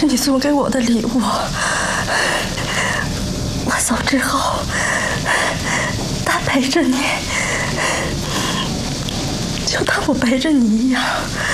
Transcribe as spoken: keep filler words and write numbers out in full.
是你送给我的礼物。我走之后，他陪着你，就当我陪着你一样。